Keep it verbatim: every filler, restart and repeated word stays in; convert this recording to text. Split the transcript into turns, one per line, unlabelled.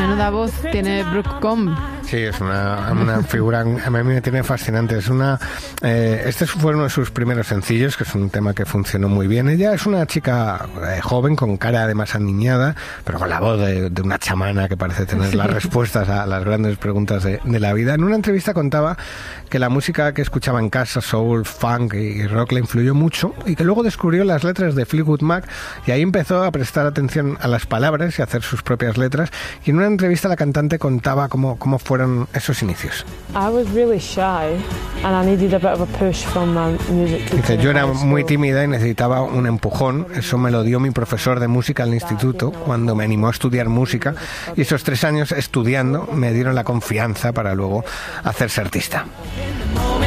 Menuda voz tiene Brooke Combe.
Sí, es una, una figura, a mí me tiene fascinante. Es una, eh, este fue uno de sus primeros sencillos, que es un tema que funcionó muy bien. Ella es una chica eh, joven, con cara además aniñada, pero con la voz de, de una chamana que parece tener las respuestas a las grandes preguntas de, de la vida. En una entrevista contaba que la música que escuchaba en casa, soul, funk y rock, le influyó mucho, y que luego descubrió las letras de Fleetwood Mac y ahí empezó a prestar atención a las palabras y a hacer sus propias letras. Y en una entrevista la cantante contaba cómo, cómo fueron esos inicios. Dice, yo era muy tímida y necesitaba un empujón. Eso me lo dio mi profesor de música al instituto cuando me animó a estudiar música, y esos tres años estudiando me dieron la confianza para luego hacerse artista.